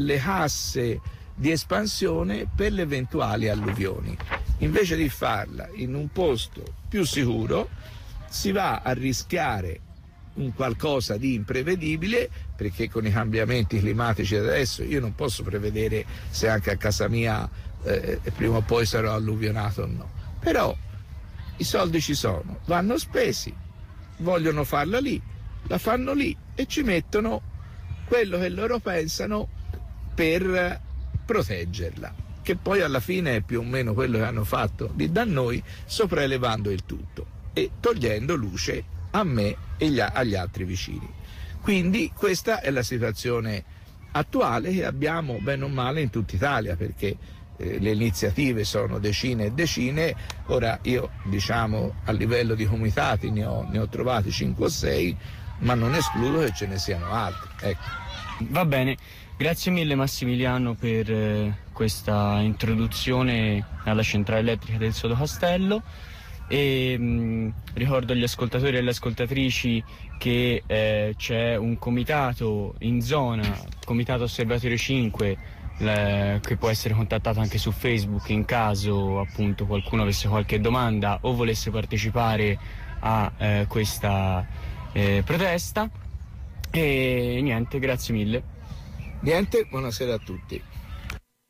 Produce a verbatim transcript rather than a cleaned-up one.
le casse di espansione per le eventuali alluvioni. Invece di farla in un posto più sicuro, si va a rischiare un qualcosa di imprevedibile, perché con i cambiamenti climatici adesso io non posso prevedere se anche a casa mia eh, prima o poi sarò alluvionato o no. Però i soldi ci sono, vanno spesi, vogliono farla lì, la fanno lì e ci mettono quello che loro pensano per proteggerla, che poi alla fine è più o meno quello che hanno fatto lì da noi, sopraelevando il tutto e togliendo luce a me e gli, agli altri vicini. Quindi questa è la situazione attuale che abbiamo bene o male in tutta Italia, perché eh, le iniziative sono decine e decine. Ora io, diciamo, a livello di comitati ne ho, ne ho trovati cinque o sei, ma non escludo che ce ne siano altri. Ecco. Va bene, grazie mille Massimiliano per eh, questa introduzione alla centrale elettrica del Sodo Castello. E mh, ricordo agli ascoltatori e alle ascoltatrici che eh, c'è un comitato in zona, Comitato Osservatorio cinque, le, che può essere contattato anche su Facebook in caso appunto qualcuno avesse qualche domanda o volesse partecipare a eh, questa eh, protesta. E niente, grazie mille. Niente, buonasera a tutti.